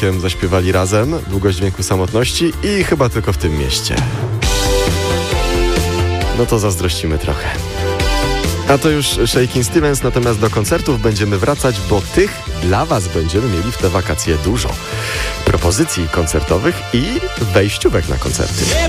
Wojtkiem zaśpiewali razem Długość dźwięku samotności i chyba tylko w tym mieście. No to zazdrościmy trochę. A to już Shakin' Stevens, natomiast do koncertów będziemy wracać, bo tych dla Was będziemy mieli w te wakacje dużo. Propozycji koncertowych i wejściówek na koncerty.